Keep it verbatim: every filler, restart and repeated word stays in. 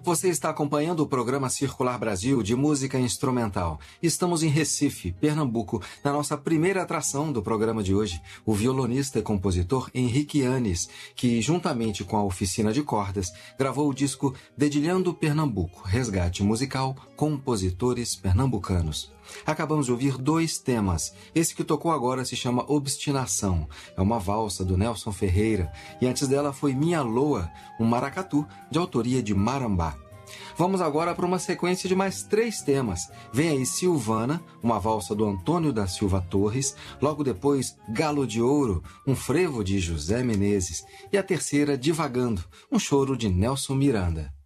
Você está acompanhando o programa Circular Brasil de música instrumental. Estamos em Recife, Pernambuco, na nossa primeira atração do programa de hoje, o violonista e compositor Henrique Yanes, que, juntamente com a Oficina de Cordas, gravou o disco Dedilhando Pernambuco, Resgate Musical, Compositores Pernambucanos. Acabamos de ouvir dois temas. Esse que tocou agora se chama Obstinação. É uma valsa do Nelson Ferreira. E antes dela foi Minha Loa, um maracatu de autoria de Marambá. Vamos agora para uma sequência de mais três temas. Vem aí Silvana, uma valsa do Antônio da Silva Torres. Logo depois, Galo de Ouro, um frevo de José Menezes. E a terceira, Divagando, um choro de Nelson Miranda.